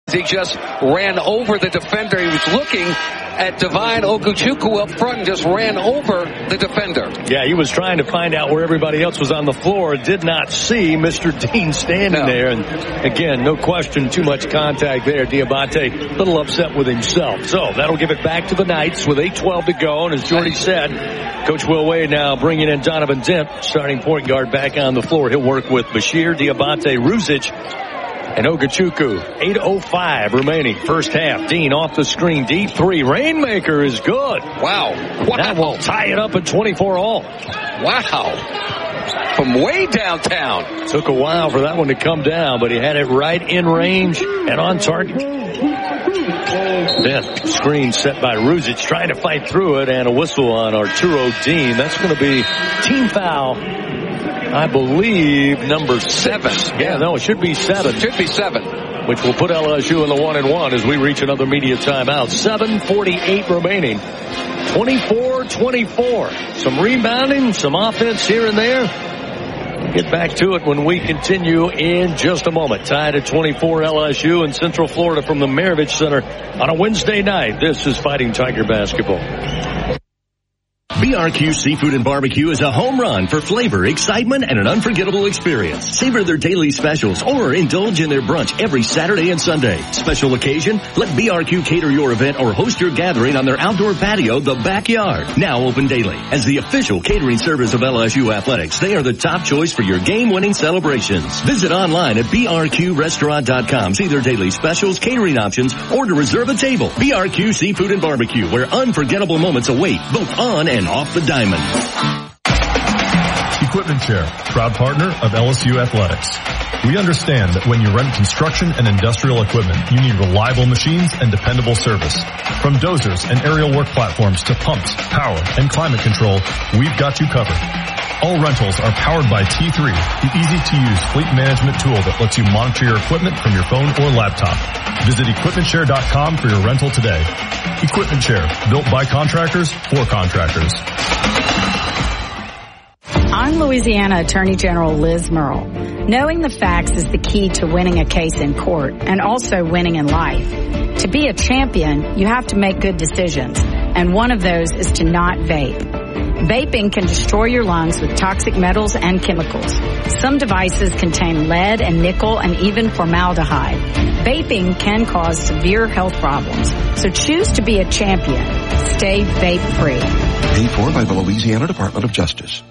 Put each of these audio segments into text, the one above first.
He just ran over the defender. He was looking at Divine Oguchukwu up front and just ran over the defender. Yeah, he was trying to find out where everybody else was on the floor. Did not see Mr. Dean standing there. And again, no question, too much contact there. Diabate a little upset with himself. So that'll give it back to the Knights with 8:12 to go. And as Jordy said, Coach Will Wade now bringing in Donovan Dent, starting point guard, back on the floor. He'll work with Bashir, Diabate, Ruzic, and Oguchukwu. 8:05 remaining. First half. Dean off the screen. Deep three. Rainmaker is good. Wow. That will tie it up at 24 all. Wow. From way downtown. Took a while for that one to come down, but he had it right in range and on target. Then screen set by Ruzic, trying to fight through it, and a whistle on Arturo Dean. That's going to be team foul, I believe, number 7. Yeah, no, it should be 7. Should be 7. Which will put LSU in the 1-1 as we reach another media timeout. 7:48 remaining. 24-24. Some rebounding, some offense here and there. Get back to it when we continue in just a moment. Tied at 24, LSU in Central Florida from the Maravich Center on a Wednesday night. This is Fighting Tiger basketball. BRQ Seafood and Barbecue is a home run for flavor, excitement, and an unforgettable experience. Savor their daily specials or indulge in their brunch every Saturday and Sunday. Special occasion? Let BRQ cater your event or host your gathering on their outdoor patio, The Backyard. Now open daily. As the official catering service of LSU Athletics, they are the top choice for your game-winning celebrations. Visit online at brqrestaurant.com. See their daily specials, catering options, or to reserve a table. BRQ Seafood and Barbecue, where unforgettable moments await, both on and off the diamond. Equipment Share, proud partner of LSU Athletics. We understand that when you rent construction and industrial equipment, you need reliable machines and dependable service. From dozers and aerial work platforms to pumps, power, and climate control, we've got you covered. All rentals are powered by T3, the easy-to-use fleet management tool that lets you monitor your equipment from your phone or laptop. Visit EquipmentShare.com for your rental today. Equipment Share, built by contractors for contractors. I'm Louisiana Attorney General Liz Murrill. Knowing the facts is the key to winning a case in court and also winning in life. To be a champion, you have to make good decisions, and one of those is to not vape. Vaping can destroy your lungs with toxic metals and chemicals. Some devices contain lead and nickel and even formaldehyde. Vaping can cause severe health problems, so choose to be a champion. Stay vape-free. Paid for by the Louisiana Department of Justice.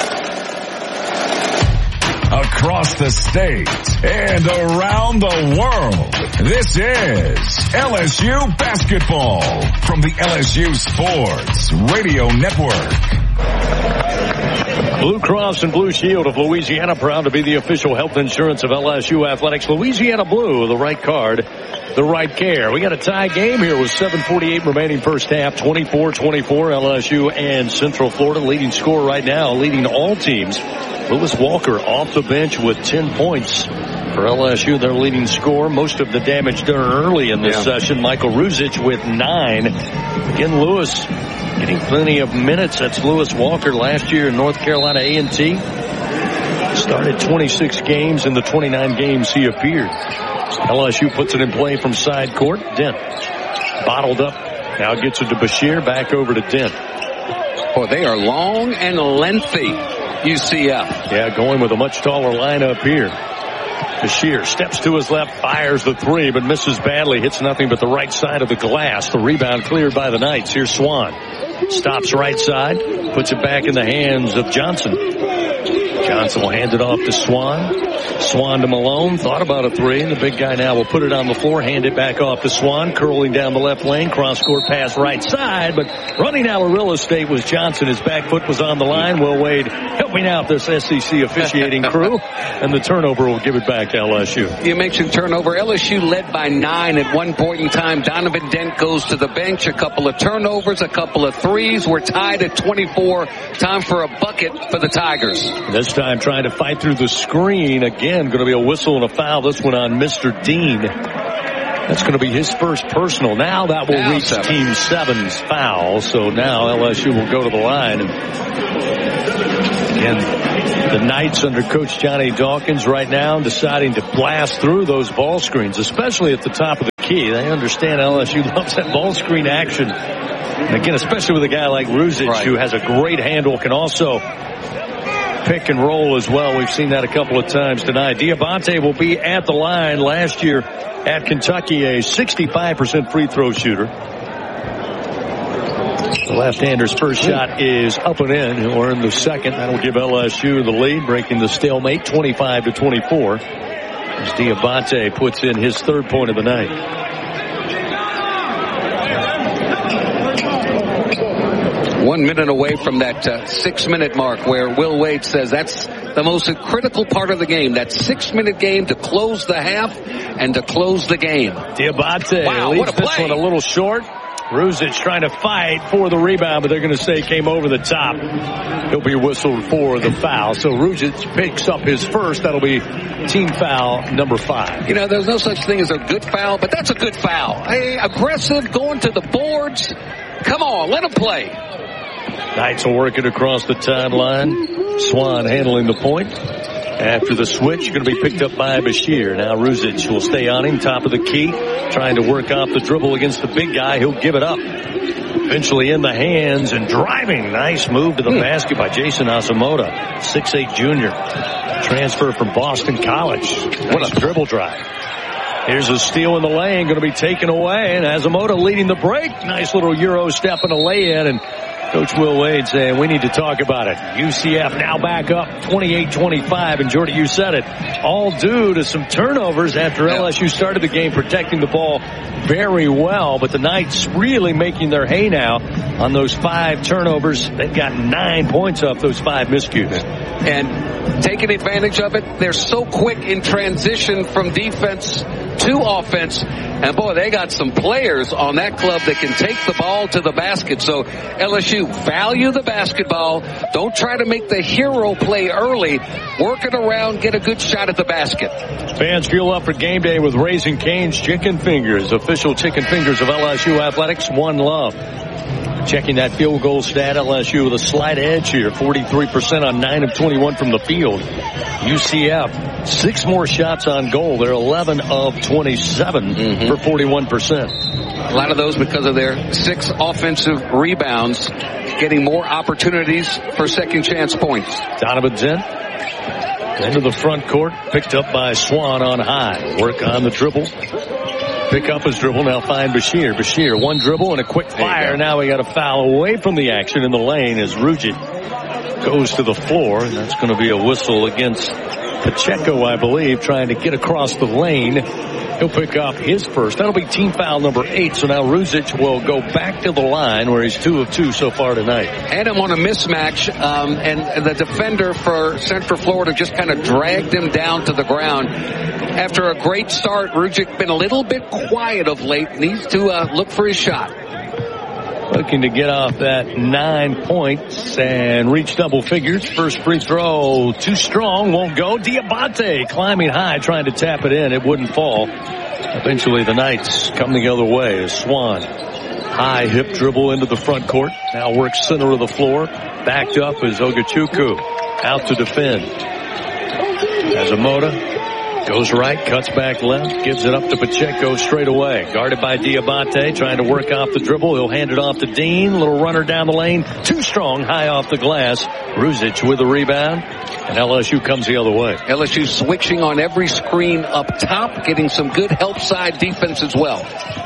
Across the state and around the world, this is LSU Basketball from the LSU Sports Radio Network. Blue Cross and Blue Shield of Louisiana, proud to be the official health insurance of LSU Athletics. Louisiana Blue, the right card, the right care. We got a tie game here with 7:48 remaining first half. 24-24, LSU and Central Florida. Leading scorer right now, leading all teams. Lewis Walker off the bench with 10 points for LSU. Their leading scorer. Most of the damage done early in this session. Michael Ruzic with 9. Again, Lewis getting plenty of minutes. That's Lewis Walker last year in North Carolina A&T. Started 26 games in the 29 games he appeared. LSU puts it in play from side court. Dent bottled up. Now gets it to Bashir. Back over to Dent. Boy, they are long and lengthy, UCF. Yeah, going with a much taller lineup here. Bashir steps to his left, fires the three, but misses badly. Hits nothing but the right side of the glass. The rebound cleared by the Knights. Here's Swan. Stops right side. Puts it back in the hands of Johnson. Johnson will hand it off to Swan. Swan to Malone. Thought about a three, and the big guy now will put it on the floor. Hand it back off to Swan. Curling down the left lane. Cross-court pass right side, but running out of real estate was Johnson. His back foot was on the line. Will Wade helping out this SEC officiating crew, and the turnover will give it back to LSU. You mentioned turnover. LSU led by 9 at one point in time. Donovan Dent goes to the bench. A couple of turnovers, a couple of threes. We're tied at 24. Time for a bucket for the Tigers. This time trying to fight through the screen. Again, going to be a whistle and a foul. This one on Mr. Dean. That's going to be his first personal. Now that will reach Team 7's foul. So now LSU will go to the line. And the Knights under Coach Johnny Dawkins right now deciding to blast through those ball screens, especially at the top of the key. They understand LSU loves that ball screen action. And again, especially with a guy like Ruzic, who has a great handle, can also pick and roll as well. We've seen that a couple of times tonight. Diabate will be at the line. Last year at Kentucky, a 65% free throw shooter. The left-hander's first shot is up and in. He'll earn the second. That'll give LSU the lead, breaking the stalemate 25-24. As Diabate puts in his third point of the night. 1 minute away from that 6-minute mark where Will Wade says that's the most critical part of the game. That 6-minute game to close the half and to close the game. Diabate leaves this one a little short. Ruzic trying to fight for the rebound, but they're going to say came over the top. He'll be whistled for the foul. So Ruzic picks up his first. That'll be team foul number 5. You know, there's no such thing as a good foul, but that's a good foul. Hey, aggressive, going to the boards. Come on, let him play. Knights will work it across the timeline. Swan handling the point. After the switch, going to be picked up by Bashir. Now Ruzic will stay on him, top of the key, trying to work off the dribble against the big guy. He'll give it up. Eventually in the hands and driving. Nice move to the basket by Jason Asamoah, 6'8" junior. Transfer from Boston College. What a dribble drive. Here's a steal in the lane, going to be taken away, and Asamoah leading the break. Nice little Euro step and a lay-in, and Coach Will Wade saying we need to talk about it. UCF now back up 28-25, and Jordy, you said it, all due to some turnovers after LSU started the game protecting the ball very well, but the Knights really making their hay now on those 5 turnovers. They've got 9 points off those 5 miscues. And taking advantage of it, they're so quick in transition from defense to offense. And boy, they got some players on that club that can take the ball to the basket. So LSU, value the basketball. Don't try to make the hero play early. Work it around, get a good shot at the basket. Fans fuel up for game day with Raising Cane's Chicken Fingers, official chicken fingers of LSU Athletics. One love. Checking that field goal stat, LSU with a slight edge here, 43% on 9 of 21 from the field. UCF, 6 more shots on goal. They're 11 of 27 for 41%. A lot of those because of their 6 offensive rebounds, getting more opportunities for second chance points. Donovan Dent into the front court, picked up by Swan on high. Work on the dribble. Pick up his dribble, now find Bashir. Bashir, one dribble and a quick fire. Now we got a foul away from the action in the lane as Ruzic goes to the floor. And that's going to be a whistle against Pacheco, I believe, trying to get across the lane. He'll pick up his first. That'll be team foul number 8. So now Ruzic will go back to the line where he's 2 of 2 so far tonight. Had him on a mismatch, and the defender for Central Florida just kind of dragged him down to the ground. After a great start, Ruzic been a little bit quiet of late. Needs to look for his shot. Looking to get off that 9 points and reach double figures. First free throw too strong, won't go. Diabate climbing high, trying to tap it in. It wouldn't fall. Eventually the Knights come the other way as Swan. High hip dribble into the front court. Now works center of the floor. Backed up is Ogechukwu. Out to defend. Asamoah goes right, cuts back left, gives it up to Pacheco straight away. Guarded by Diabate, trying to work off the dribble. He'll hand it off to Dean. Little runner down the lane. Too strong, high off the glass. Ruzic with the rebound. And LSU comes the other way. LSU switching on every screen up top, getting some good help side defense as well.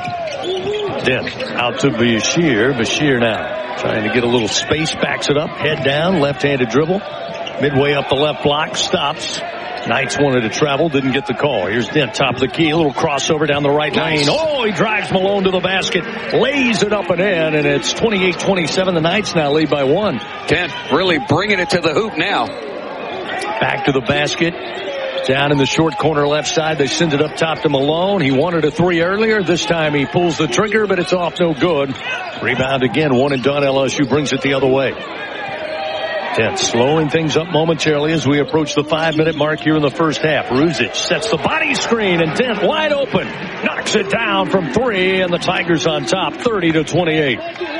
Dent out to Bashir. Bashir now trying to get a little space, backs it up, head down, left-handed dribble. Midway up the left block, stops. Knights wanted to travel, didn't get the call. Here's Dent, top of the key, a little crossover down the right lane. Oh, he drives Malone to the basket, lays it up and in, and it's 28-27. The Knights now lead by 1. Dent really bringing it to the hoop now. Back to the basket. Down in the short corner left side, they send it up top to Malone. He wanted a 3 earlier. This time he pulls the trigger, but it's off no good. Rebound again, 1 and done. LSU brings it the other way. Dent slowing things up momentarily as we approach the 5-minute mark here in the first half. Ruzic sets the body screen, and Dent wide open. Knocks knocks it down from 3, and the Tigers on top, 30-28.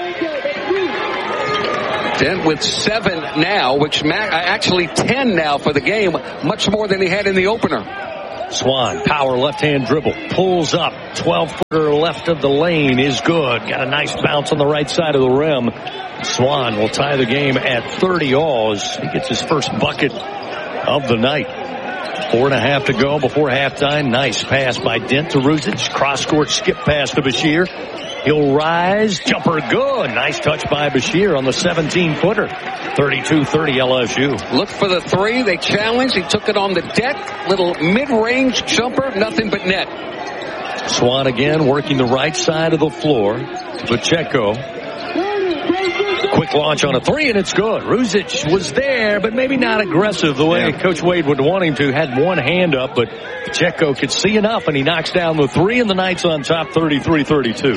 Dent with 7 now, which actually 10 now for the game, much more than he had in the opener. Swan, power left-hand dribble, pulls up, 12-footer left of the lane is good. Got a nice bounce on the right side of the rim. Swan will tie the game at 30 all as he gets his first bucket of the night. 4.5 to go before halftime. Nice pass by Dent to Ruzic. Cross-court skip pass to Bashir. He'll rise. Jumper good. Nice touch by Bashir on the 17-footer. 32-30 LSU. Look for the 3. They challenged. He took it on the deck. Little mid-range jumper. Nothing but net. Swan again working the right side of the floor. Pacheco. Quick launch on a 3, and it's good. Ruzic was there, but maybe not aggressive the way Coach Wade would want him to. Had one hand up, but Pacheco could see enough, and he knocks down the 3, and the Knights on top 33-32.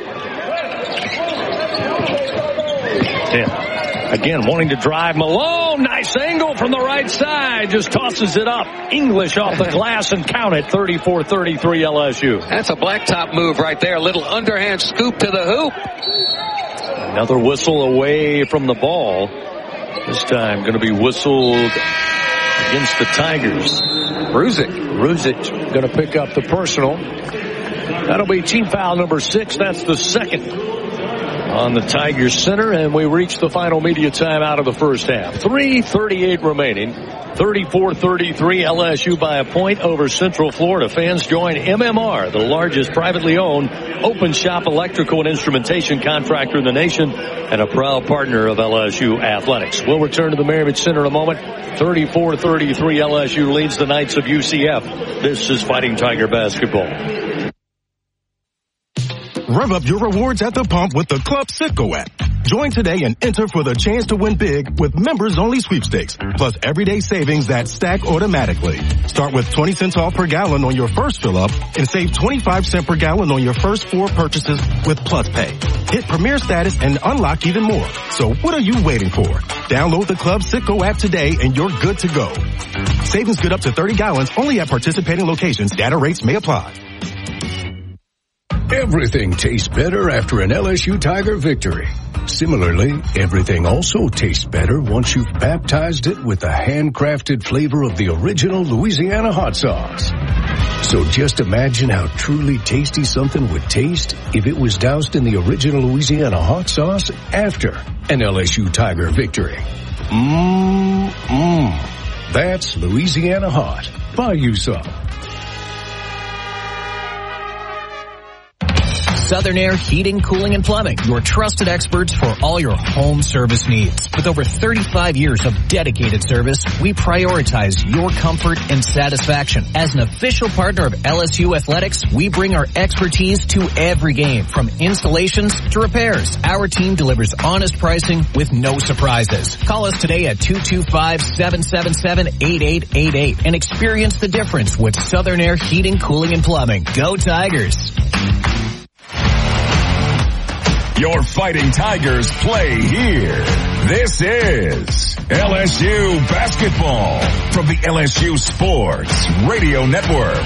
Again, wanting to drive Malone. Nice angle from the right side. Just tosses it up. English off the glass and count it. 34-33 LSU. That's a blacktop move right there. A little underhand scoop to the hoop. Another whistle away from the ball. This time going to be whistled against the Tigers. Ruzic going to pick up the personal. That'll be team foul number 6. That's the second on the Tigers center, and we reach the final media timeout of the first half. 3:38 remaining. 34-33 LSU by a point over Central Florida. Fans join MMR, the largest privately owned open shop electrical and instrumentation contractor in the nation and a proud partner of LSU athletics. We'll return to the Merriman Center in a moment. 34-33 LSU leads the Knights of UCF. This is Fighting Tiger basketball. Rev up your rewards at the pump with the Club Citgo app. Join today and enter for the chance to win big with members-only sweepstakes, plus everyday savings that stack automatically. Start with 20 cents off per gallon on your first fill-up and save 25 cents per gallon on your first 4 purchases with Plus Pay. Hit Premier status and unlock even more. So what are you waiting for? Download the Club Citgo app today and you're good to go. Savings good up to 30 gallons only at participating locations. Data rates may apply. Everything tastes better after an LSU Tiger victory. Similarly, everything also tastes better once you've baptized it with the handcrafted flavor of the original Louisiana hot sauce. So just imagine how truly tasty something would taste if it was doused in the original Louisiana hot sauce after an LSU Tiger victory. That's Louisiana hot. Buy you some. Southern Air Heating, Cooling, and Plumbing, your trusted experts for all your home service needs. With over 35 years of dedicated service, we prioritize your comfort and satisfaction. As an official partner of LSU Athletics, we bring our expertise to every game, from installations to repairs. Our team delivers honest pricing with no surprises. Call us today at 225-777-8888 and experience the difference with Southern Air Heating, Cooling, and Plumbing. Go Tigers! Your Fighting Tigers play here. This is LSU basketball from the LSU Sports Radio Network.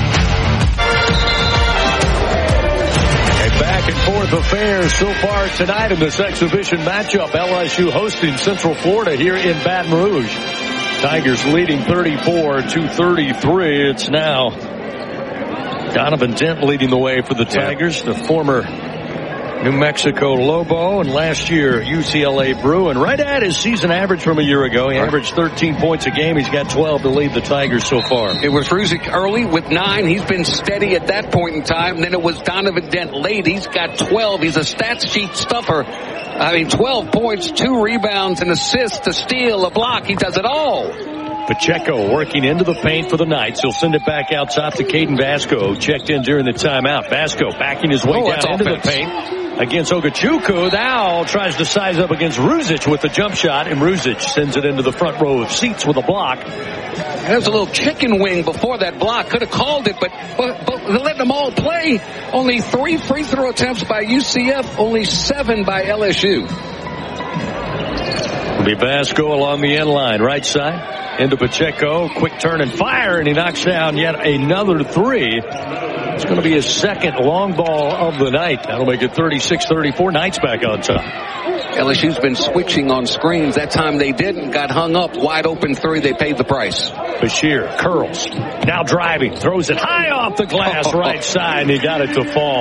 A back and forth affair so far tonight in this exhibition matchup. LSU hosting Central Florida here in Baton Rouge. Tigers leading 34-33. It's now Donovan Dent leading the way for the Tigers, the former New Mexico Lobo and last year UCLA Bruin, right at his season average from a year ago. He averaged 13 points a game. He's got 12 to lead the Tigers so far. It was Ruzic early with 9. He's been steady at that point in time. And then it was Donovan Dent late. He's got 12. He's a stat sheet stuffer. 12 points, 2 rebounds, an assist, a steal, a block. He does it all. Pacheco working into the paint for the Knights. He'll send it back out top to Caden Vasco. Checked in during the timeout. Vasco backing his way down into the paint against Ogachukwu. Now tries to size up against Ruzic with the jump shot, and Ruzic sends it into the front row of seats with a block. There was a little chicken wing before that block. Could have called it, but they let them all play. Only 3 free throw attempts by UCF, only 7 by LSU. It'll be Vasco along the end line, right side. Into Pacheco, quick turn and fire, and he knocks down yet another 3. It's going to be his second long ball of the night. That'll make it 36-34. Knights back on top. LSU's been switching on screens. That time they didn't. Got hung up. Wide open three. They paid the price. Bashir curls. Now driving. Throws it high off the glass right side. And he got it to fall.